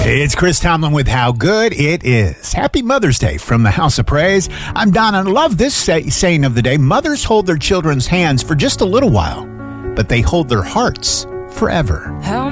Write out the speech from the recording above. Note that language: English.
Hey, it's Chris Tomlin with How Good It Is. Happy Mother's Day from the House of Praise. I'm Don, and I love this saying of the day. Mothers hold their children's hands for just a little while, but they hold their hearts forever. How